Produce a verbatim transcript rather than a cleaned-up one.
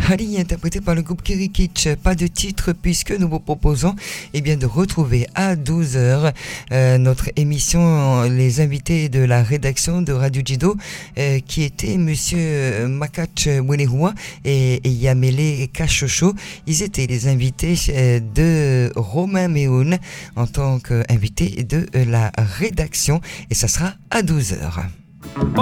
Ali, interprété par le groupe Kirikitch. Pas de titre puisque nous vous proposons eh bien, de retrouver à douze heures euh, notre émission Les invités de la rédaction de Radio Jido euh, qui était Monsieur Makach Wenehua et, et Yamele Kachocho. Ils étaient les invités euh, de Romain Méhoun en tant qu'invité de la rédaction et ça sera à douze heures.